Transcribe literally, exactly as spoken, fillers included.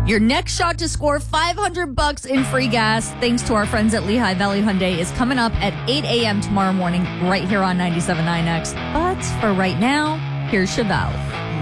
Your next shot to score five hundred bucks in free gas, thanks to our friends at Lehigh Valley Hyundai, is coming up at eight a.m. tomorrow morning, right here on ninety-seven point nine X. But for right now, here's Chevelle.